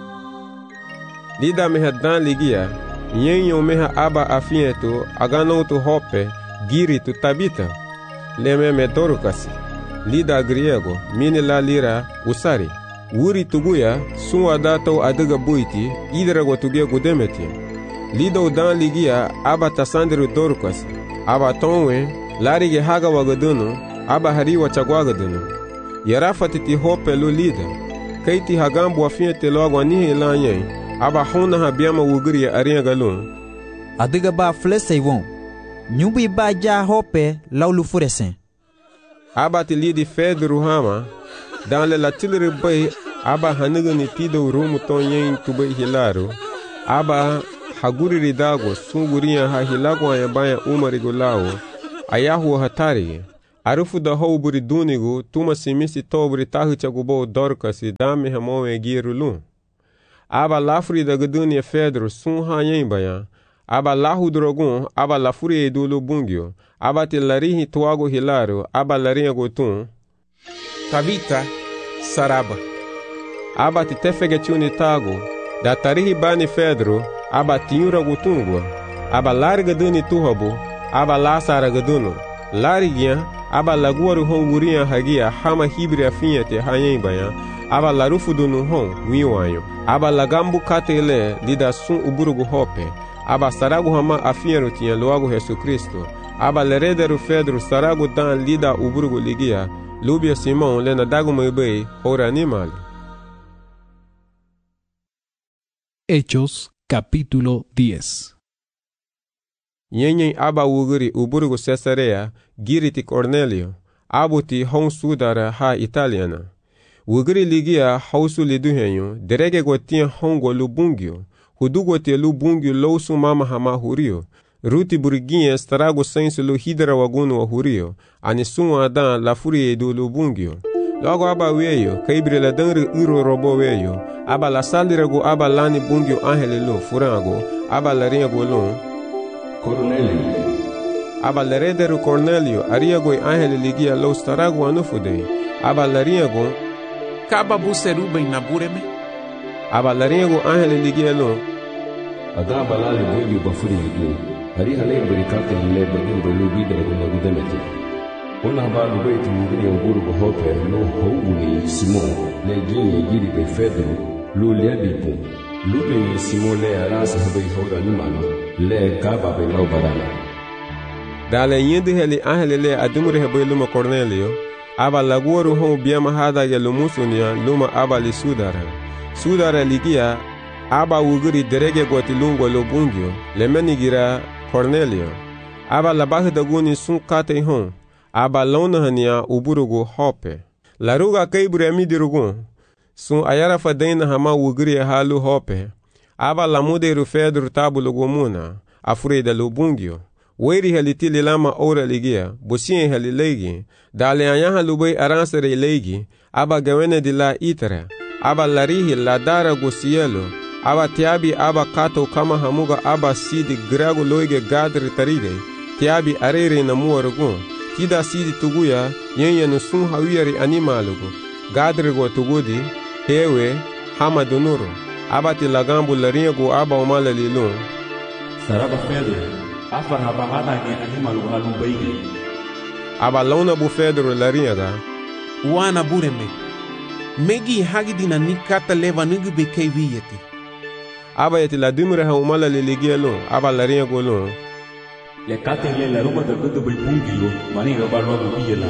lida meha dan ligia yenyo meha aba afinhetu aganotu hope giritu Tabita leme Dorcas lida griego mini la lira usari wuri tuguya sun adato adiga buiti idra gotugia gudemeti lido dan ligia aba tasandru Dorcas aba tonwe larige haga wagadunu aba hariwa chagwagadunu yarafatiti hope lu lida kaiti hagambu afiete logo anihe lanyen aba hona habiama wuguri arinha galun adiga ba fleseiwon nyubi ba ja hope laulu furesen aba ti lidi Pedro hama dans le latilre bay aba haniga ni tido rumu tonyen tubai hilaro aba haguri ridago sunguria ha hilago ya baya umarigo lao ayahu hatari arufu da hou buri dunigo tuma simisi to buri tahu chagubo dorkasi dame hamowe girulu aba lafuri da gudunia Pedro sun ha baya aba lahu drogun aba lafuri edulu bungyo aba tilarihi tuago hilaro aba larinha gotun Tabita saraba aba titefege chuni tago da tarihi bani Pedro aba tiura gotungwa aba larga duni tuhabu aba lasara gaduno larigia aba laguaru honguria hagia hama hibri afinhete baya aba larufu dunu hon wiwanyo aba lagambu katele lida sun uburugu hope aba saragu hama afinhero tinha logo Jesus Cristo aba lerederu Pedro saragu dan lida uburugu ligia lubia Simão lena dagu mebei ora animal. Hechos capítulo 10. Nyenyen aba wuguri uburugu Cesarea giriti Cornelio abuti hon sudara ha italiana wuguri ligia hausu liduhenyo derege gotia hongo lubungyo hudugote lubungyo lousu mama hama hurio ruti burginha strago sensu lu hidra wagunu wa hurio anisun adan la furie do lubungyo logo aba weyo kaibre la danri iro robo weyo aba la salirego aba lani bungyo angele lo furango aba la ringo lo Cornelio aba la rederu Cornelio ariago angele ligia lo strago anufude aba la ringo kaba buseruba inabureme aba la ringo angele ligia lo ada balale bungyo bafuri hidu hari hale berikate le bagindo lubida na gudemete ona ba lubetu ngini nguru bohope no houni Simon le gini giri be Pedro lu le bipu lu be Simon le arasa be hoda ni mano le kaba be no badana dale yindi heli ahele le adumure be luma Cornelio aba laguoru hon biama hada ya lumusunia luma aba li sudara ligia aba wuguri derege goti lungo lo bungyo le menigira Cornelio aba labah daguni sun kate hon aba lona hania uburugu hope laruga kaibure amidirugu sun ayara fadaina hama wuguri halu hope aba lamuderu Pedro tabulugu muna afurida lo bungyo weri halitili lama ora ligia busien halilegi dale anyaha lubai aransere legi aba gawene dila itara aba larihi ladara gusielo aba tiabi aba kato kama hamuga aba sidi grago loige gadri tarige tiabi arere na muwarugu tida sidi tuguya yenye nusun hawiyari animalugu gadri go tugudi hewe hama dunuru aba tilagambu laringo aba umala lilun saraba Pedro afa haba hada ge animalugu halubaige aba launa bu Pedro laringa wana bureme megi hagidina nikata leva nugu bekei viyeti aba yeti la dumre ha umala liligia lo aba la ringo lo le kate le la ruba da gudu bai bungilo mani ga barwa bu biyela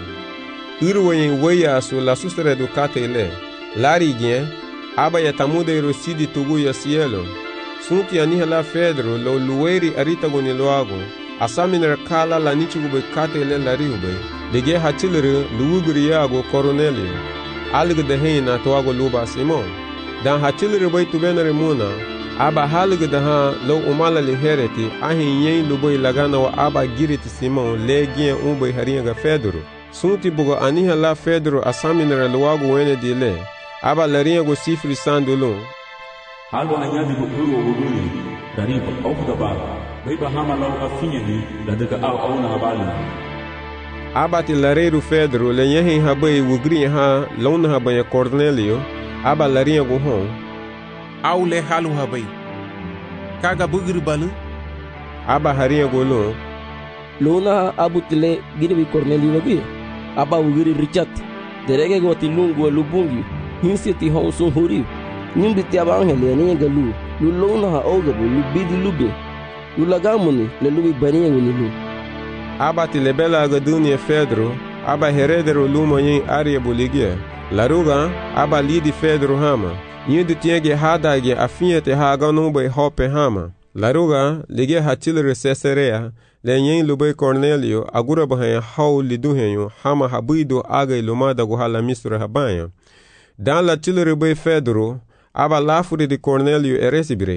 irwen weya su la sustere du kate le lari gien aba ya tamude rosidi tugu ya cielo sunti ani hala Pedro lo lueri arita goni loago asaminer kala la nichugo bai kate le la riube lege hatilere luugri yago Cornelio alga de heina toago luba Simon dan hatilere bai tubenere muna aba halga da ha lo umala li hereti ahin yen lubai lagana wa aba giriti Simon legien umbai haringa Pedro sunti bugo aniha la Pedro asaminera luago wene dile aba laringa sifri sandulun halu anyadi bukuru wuguni dariba aufda ba bai ba hama law afinyani da daga auna habali aba tilareru Pedro le yehin habai wugri ha lona habaya Cornelio aba laringa go hon aule halu habai kaga bugir balu aba haringa go lo lona abutile girbi Cornelio wabi aba wugiri Richard derege go tilungu lubungi hinsiti honso huri nimbi tiaba angele ni galu lu lona ha ogabu lu bidi lube lu lagamuni le lubi baniya ni lu aba tilebela ga dunia Pedro aba heredero lumo yin aria buligia laruga aba lidi Pedro hama yindu tienge hadage afinyete haga numbe hope hama laruga lige hatilere Cesarea le yin lube Cornelio agura bahaya hau liduhenyo hama habido aga ilumada guhala misra habaya dan la tilere be Pedro aba lafuri di Cornelio eresibire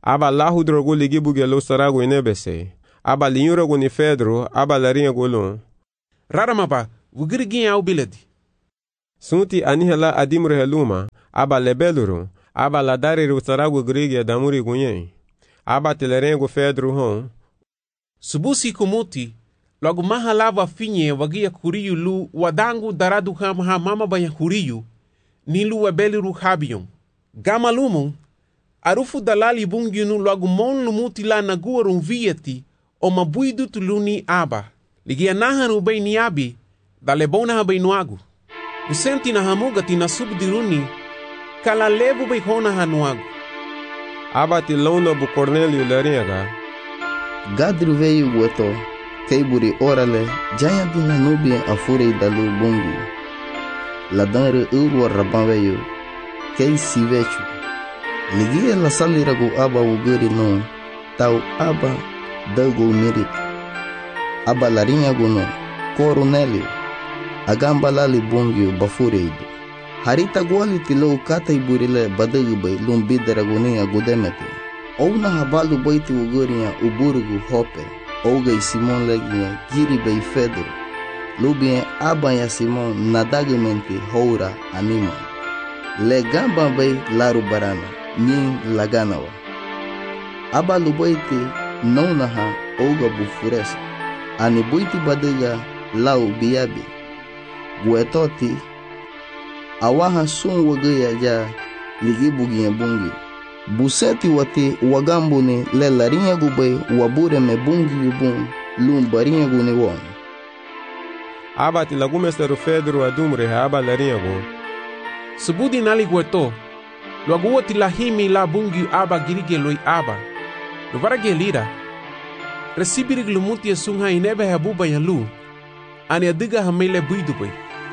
aba lahudrogu ligibuge lo saragu inebese, aba linyuragu ni Pedro, aba larinha golon. Raramaba, wugirigin au biledi. Sunti anihela adimre heluma, aba lebeluru, aba ladariru saragu grigya damuri gunyen. Aba telerengo Pedro hon. Subusi kumuti, logo mahalava finye wagia kuriyu lu wadangu daradu ha mama banya kuriyu, nilu webeliru habiyon. Gama lumon, arufu dalali bungyunu logo mon lumuti la naguarun vieti, o mabuidu tuluni aba. Ligia nahan ubay ni abi, dalebona habay nuagu. Usenti na hamugati na subdiruni, kala lebu bay hona hanuagu. Aba tilona bu Cornélio larinha. Gadru veio gueto, keiburi orale, jaya dina nubi afurei dalu bungi. Ladanre urwa raban veio, kei sivechu. Ligia la saliragu aba uguri no, tau aba dago mirit. Aba larinha guno, Cornélio, agamba lali bungi bafureido. Harita gwali tilo kata iburile badagi bay lumbidera gunia gudemete. Ouna habalu baiti uguria uburugu hope. Ouga Simon legia giri bay Pedro. Lubien aba ya Simon nadagamente houra anima. Le gamba bay laru barana, nyin laganawa. Aba lubaiti naunaha ouga bufuresa. Ani buiti badiga lau biabi. Guetoti awaha sun wagaya ja ligi bugiya bungi. Buseti wati wagambuni le larinha gubay wabure me bungi yubun lumbarinha guni won. Aba tilagumesteru Pedro adumre aba larinha go. Subudi nali gueto, luaguwa tilahimi la bungi aba girige loi aba. Luvarage lira, resibirig lumuti ya sunha inebe habuba ya lu, ani adiga hamele buidubay.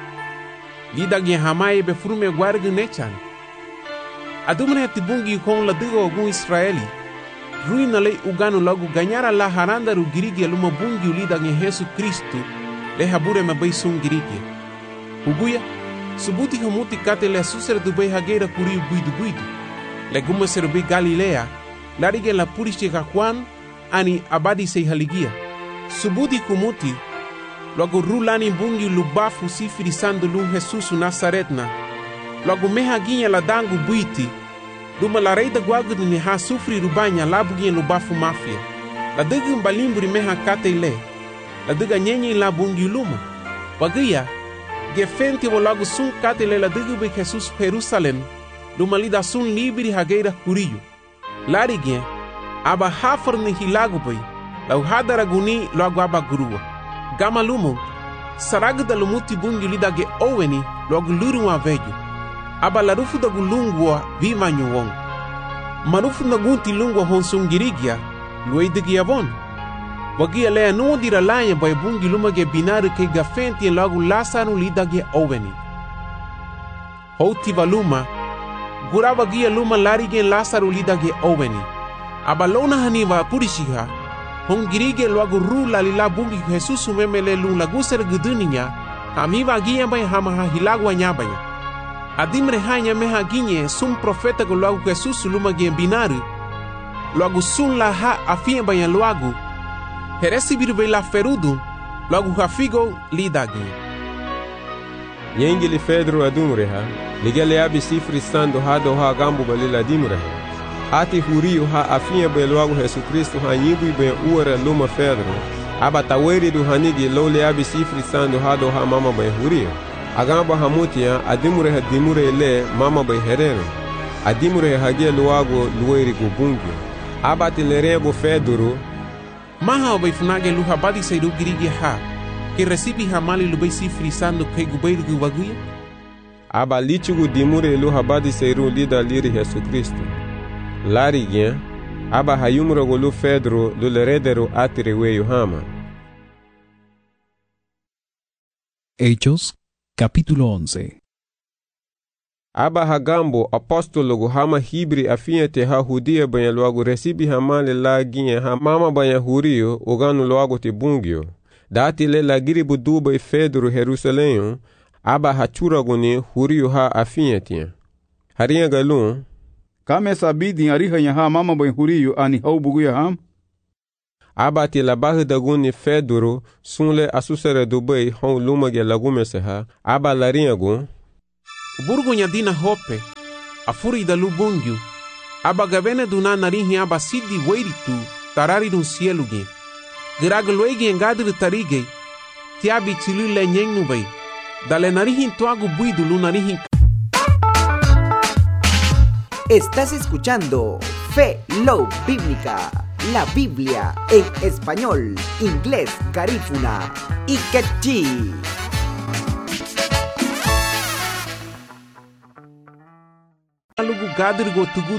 Lidag ya hamaye be furume guargu nechan. Adumre hati bungi kon la digo ogun Israeli. Rui na lei uganu lagu ganyara la haranda ru girigi luma bungi lidag ya Yesu Kristu le habure me bay sun girigi. Uguya, subuti hamuti kate le susere du bay hageira kuriu buidu. Le guma serubi Galilea, larige la purishe Juan ani abadi sei haligia. Subuti kumuti, logo rulani bungi lubafu sifiri sandu lu Jesus Nazaretna. Logo meha ginha la dangu buiti. Duma la reida guagu ni ha sufri rubanya la buginha lubafu mafia. La diga mbalimburi meha kate le. La diga nyenye la bungi luma. Wagia, gefente wo logo sun kate le la diga be Jesus Jerusalem. Duma lida sun libri hageira kuriyu. Larigien, aba hafar ni hilagu bay. La uhadara guni logo aba gurua. Gama lumo, saraga da lumuti bungi lidage oweni logo lurua vejo. Aba larufu da gulungwa viva nyuwong. Marufu na gunti lungwa honsungirigia, luidigia von. Wagia lea nuo dira lanya bay bungi lumage binaru ke gafenti logo lasaru lidage oweni. Houti valuma, gura wagia luma larige lasaru lidage oweni. Aba lona haniva purishiha, hongirige logo rula lila bungi Jesus memele lun laguser guduninya, hamiva gia bay hamaha hilagwa nyabaya. Adimre hanya meha ginye sum profeta go logo Jesus luma gen binaru, logo sun la ha afien bayan logo, heresi birbe la ferudun, logo hafigo lidagi. Yengili Pedro adumre ha, ligele abi sifri stando hado ha gambu balila dimre ha. Ati huriu ha afia be logo Jesus Kristo ha nyibu be uara luma Pedro. Aba taweri du hanigi lole abi sifri stando hado ha mama be huriu. Agamba hamutia adimure ha dimure le mama be herero. Adimure hagia luago lueri gubungi. Aba tilerego Pedro. Maha be funage luha badi seidu girigi ha. Que recibi hamali lubei sifri stando ke gubeiru gubaguya. Aba lichugu dimure luha badi seiru lida liri Jesus Kristo. Larigien, aba hayumro golu Pedro luleredero atireweyo hama. Hechos, capítulo 11. Aba hagambo apostolo hama hibri afiente ha hudia banya luagu resibi hamale la ginye ha mama banya hurio oganu luagu tibungio. Dati le la giribu dubai Pedro Jerusalem, aba hachura guni hurio ha afiente. Haria galun, Kame sabidi ariha yaha mama ben huriyo ani hau bugu ya ham. Aba ti la barra da guni feduro sunle asusere do boi hon lumage lagume seha. Aba larinha gun. Burgunya dina hope. Afuri da lubungyu. Aba gavene duna narihi aba sidi weiritu tarari no cielo gen. Gragloegi engadri tarige. Tiabi tilu le nyeng nubei. Dale narihin tuagu buidu lu narihin. Estás escuchando Fe Love Bíblica, la Biblia en español, inglés, garífuna y quechí. Alugu gadri go tugu